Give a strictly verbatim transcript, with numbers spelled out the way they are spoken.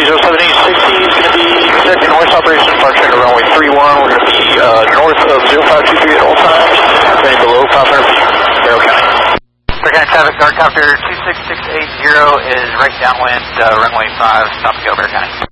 zero seven eight sixty is going to be conducting noise operation, departure to runway three one. We're going to be uh, north of zero five two three at all times, landing below five hundred feet, Barrow County. Barrow County traffic, guard copter two six six eight zero is right downwind, uh, runway five, stop to go, Barrow County.